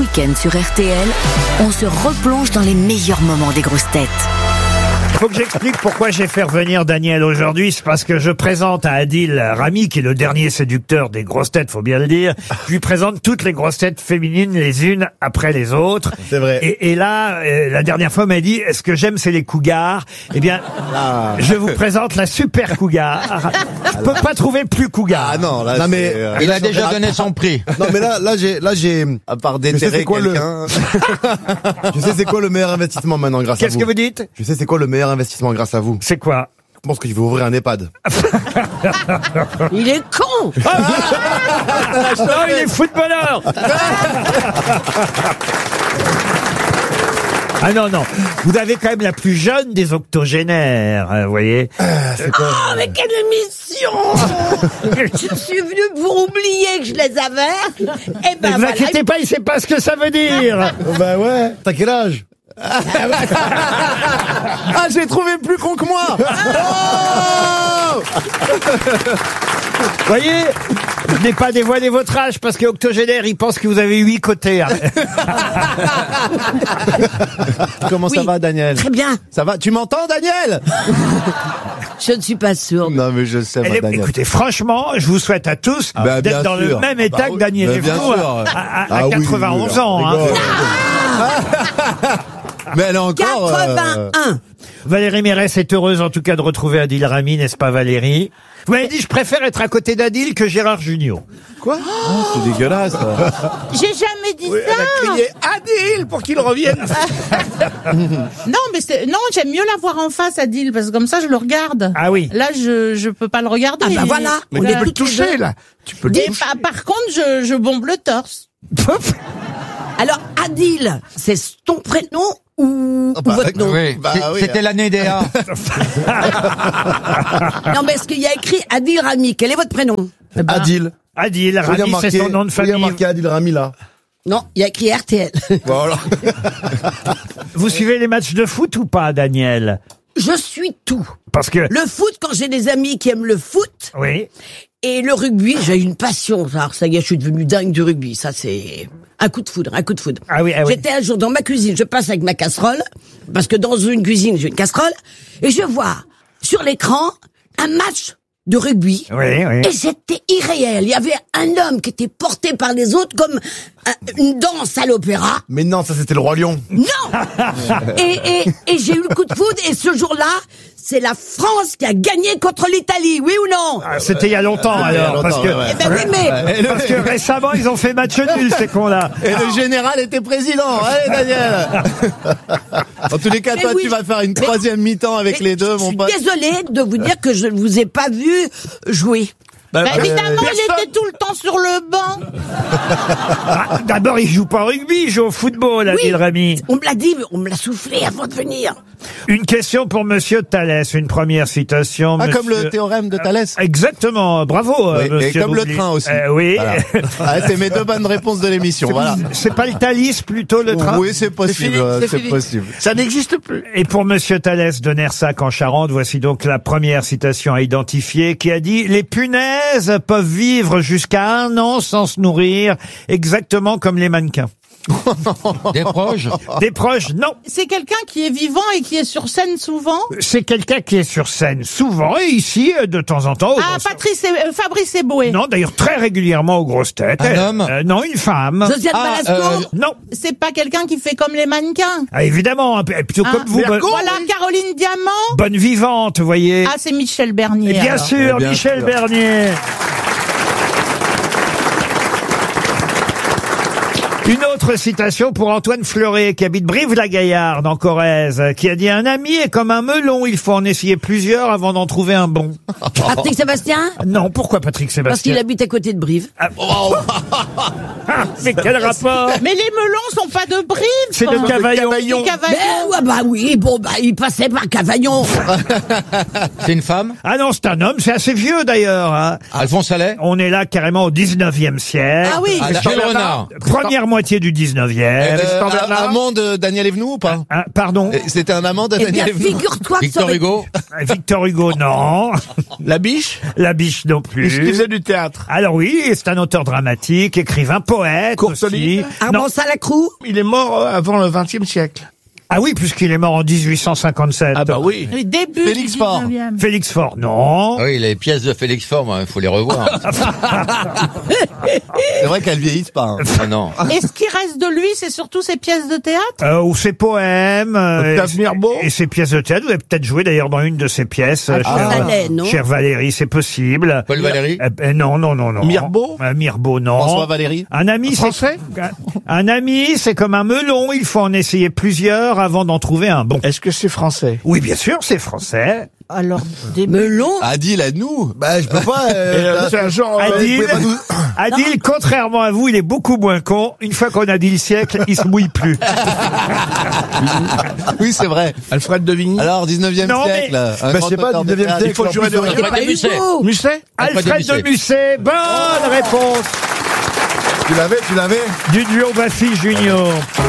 week-end sur RTL, on se replonge dans les meilleurs moments des grosses têtes. Faut que j'explique pourquoi j'ai fait revenir Daniel aujourd'hui. C'est parce que je présente à Adil Rami, qui est le dernier séducteur des grosses têtes, faut bien le dire. Je lui présente toutes les grosses têtes féminines les unes après les autres. C'est vrai. Et là, la dernière fois, m'a dit, ce que j'aime, c'est les cougars. Eh bien, je vous présente la super cougar. Je peux pas trouver plus cougar. Ah non, là, Non, mais Il a déjà donné son prix. non mais là j'ai à part je sais déterrer c'est quoi quelqu'un. je sais c'est quoi le meilleur investissement maintenant grâce à vous. Qu'est-ce que vous dites? Je sais c'est quoi le meilleur investissement grâce à vous. C'est quoi? Je pense que je vais ouvrir un EHPAD. Il est con. Non, il est footballeur. Ah non, non. Vous avez quand même la plus jeune des octogénaires, vous voyez. C'est quoi Oh, mais quelle émission. Je suis venue pour oublier que je les avais. Et Ne ben vous voilà. inquiétez pas, il sait pas ce que ça veut dire. Bah ouais. T'as quel âge? Ah, j'ai trouvé plus con que moi. Oh Vous voyez, je n'ai pas dévoilé votre âge parce que octogénaire, il pense que vous avez 8 côtés. Hein. Comment ça Oui. va, Daniel? Très bien. Ça va? Tu m'entends, Daniel? Je ne suis pas sourde. Non, mais je sais, moi, Daniel. Écoutez, franchement, je vous souhaite à tous Bah, d'être bien dans le sûr. même état que Daniel Bah, bien Evenou sûr. à 91 ans. Hein. Mais elle est encore. 81. Valérie Mérès est heureuse en tout cas de retrouver Adil Rami, n'est-ce pas Valérie? Vous m'avez dit, je préfère être à côté d'Adil que Gérard Jugnot. Quoi? C'est dégueulasse. J'ai jamais dit ça. Crier Adil pour qu'il revienne. Non, mais non, j'aime mieux la voir en face, Adil, parce que comme ça, je le regarde. Ah oui. Là, je peux pas le regarder. Ah bah voilà. Mais On tu est peux le toutes les toucher, deux. là. Tu peux le Et toucher. par contre, je bombe le torse. Alors, Adil, c'est ton prénom ou votre nom? Oui, Bah oui, c'était l'année des A. Non, mais est-ce qu'il y a écrit Adil Rami? Quel est votre prénom? Adil. Adil Faut bien Rami, c'est son nom de faut bien famille. marquer Adil Rami, là. Non, il y a écrit RTL. Voilà. Vous suivez les matchs de foot ou pas, Daniel? Je suis tout. Parce que... Le foot, quand j'ai des amis qui aiment le foot, Oui. et le rugby, j'ai une passion. Alors, ça y est, je suis devenue dingue du rugby. Ça, c'est un coup de foudre, un coup de foudre. Ah oui, ah oui. J'étais un jour dans ma cuisine, je passe avec ma casserole, parce que dans une cuisine, j'ai une casserole, et je vois sur l'écran un match de rugby. Oui, oui. Et c'était irréel. Il y avait un homme qui était porté par les autres comme une danse à l'opéra. Mais non, ça c'était le Roi Lion. Non. Et j'ai eu le coup de foudre, et ce jour-là, c'est la France qui a gagné contre l'Italie, oui ou non? Ah, c'était il y a longtemps alors, parce que... Eh ben oui, mais Parce que récemment, ils ont fait match nul, ces cons-là. Et le général était président. Allez, Daniel. En tous les cas, Mais toi, oui. tu vas faire une troisième mi-temps avec les deux, mon pote. Je suis désolée de vous dire que je ne vous ai pas vu jouer. Bah, évidemment, il était tout le temps sur le banc. Ah, d'abord, il joue pas au rugby, il joue au football, Adil Rami. On me l'a dit, mais on me l'a soufflé avant de venir. Une question pour Monsieur Thalès, une première citation. Ah, monsieur... comme le théorème de Thalès. Exactement, bravo, Oui, et monsieur comme le Boubli. train aussi. Oui. Voilà. Ah, c'est mes deux bonnes réponses de l'émission. Voilà. C'est pas le Thalys, plutôt, le train? Oui, c'est possible. C'est possible. Ça n'existe plus. Et pour Monsieur Thalès de Nersac en Charente, voici donc la première citation à identifier qui a dit « Les punaises peuvent vivre jusqu'à 1 an sans se nourrir, exactement comme les mannequins. » Des proches. Des proches, non. C'est quelqu'un qui est vivant et qui est sur scène souvent. C'est quelqu'un qui est sur scène souvent et ici, de temps en temps. aux Ah, grosses- Fabrice Eboué. Non, d'ailleurs, très régulièrement aux grosses têtes. Un homme Non, une femme. Josiane Balasco. Non. C'est pas quelqu'un qui fait comme les mannequins. Ah, évidemment, un peu- plutôt comme vous. Bergo. bonne- Voilà, Caroline Diamant. Bonne vivante, vous voyez. Ah, c'est Michel Bernier. Et bien alors. sûr, Bien Michel sûr. Bernier. Une autre citation pour Antoine Fleuret, qui habite Brive-la-Gaillarde, en Corrèze, qui a dit « Un ami est comme un melon, il faut en essayer plusieurs avant d'en trouver un bon. Patrick Sébastien » Non, pourquoi Patrick Parce Sébastien? qu'il habite à côté de Brive. Ah, mais quel rapport? Mais les melons sont pas de Brive. C'est de Cavaillon. Des Cavaillons. Mais, ouais, bah oui, bon, bah, il passait par Cavaillon. C'est une femme. Ah non, c'est un homme, c'est assez vieux d'ailleurs. Hein. Alphonse Allais. On est là carrément au 19e siècle. Ah oui. Gilles Renard. Première moitié du du 19e. Un amant de Daniel Evenou ou pas? Pardon. C'était un amant de Eh bien, Daniel Evenou. figure-toi que ça Victor aurait- Hugo. Victor Hugo, non. La biche? La biche non plus. Est-ce qu'il faisait du théâtre? Alors oui, c'est un auteur dramatique, écrivain, poète Courteline. aussi. Armand Non. Salacrou. Il est mort avant le XXe siècle. Ah oui, puisqu'il est mort en 1857. Ah bah oui. Oui, début Félix du Faure. 19e. Félix Faure, non. Ah oui, les pièces de Félix Faure, il faut les revoir. C'est vrai qu'elles vieillissent pas. Hein. Ah non. Et ce qui reste de lui, c'est surtout ses pièces de théâtre. Ou ses poèmes. Octave Mirbeau. Et ses pièces de théâtre. Vous avez peut-être joué d'ailleurs dans une de ses pièces. Châtelet, non? Chère Valérie, c'est possible. Paul Valéry. Non. Mirbeau. Mirbeau, non. François Valéry. Un ami, Français. un ami, c'est comme un melon. Il faut en essayer plusieurs avant d'en trouver un bon. Est-ce que c'est français? Oui, bien sûr, c'est français. Alors, début. Melon. Adil à nous. Bah, je peux pas. C'est un genre... Adil, pouvez pas nous- Adil, contrairement à vous, il est beaucoup moins con. Une fois qu'on a dit le siècle, il se mouille plus. Oui, c'est vrai. Alfred de Vigny. Alors, 19e Non, mais- siècle. Un Bah, grand je sais pas, auteur de 19e théâtre. siècle. Il faut jurer de rien. C'est pas Alfred de Musset. Hugo. Musset? Alfred de Musset, bonne réponse Tu l'avais du duo Baffy Junior.